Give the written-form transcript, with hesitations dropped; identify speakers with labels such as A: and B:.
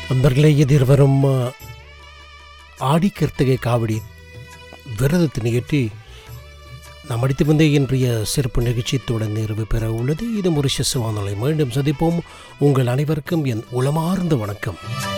A: நண்பர்களே, எதிர்வரும் ஆடி கிருத்திகை காவடி விரதத்தினையொட்டி நாம் அடித்து வந்த இன்றைய சிறப்பு நிகழ்ச்சியத்துடன் நிறைவு பெற உள்ளது. இது மொரிஷியஸ் வானொலி. மீண்டும் சந்திப்போம். உங்கள் அனைவருக்கும் என் உளமார்ந்த வணக்கம்.